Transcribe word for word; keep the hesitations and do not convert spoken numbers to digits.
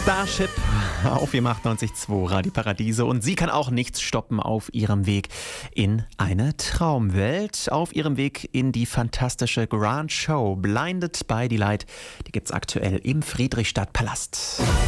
Starship auf ihrem achtundneunzig Komma zwei Radio Paradiso, und sie kann auch nichts stoppen auf ihrem Weg in eine Traumwelt, auf ihrem Weg in die fantastische Grand Show Blinded by Delight. Die gibt's aktuell im Friedrichstadtpalast.